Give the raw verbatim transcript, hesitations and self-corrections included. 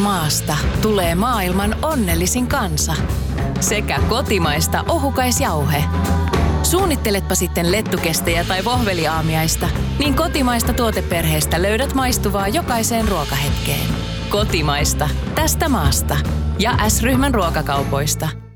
maasta tulee maailman onnellisin kansa. Sekä kotimaista ohukaisjauhe. Suunnitteletpa sitten lettukestejä tai vohveliaamiaista, niin kotimaista tuoteperheestä löydät maistuvaa jokaiseen ruokahetkeen. Kotimaista, tästä maasta. Ja S-ryhmän ruokakaupoista.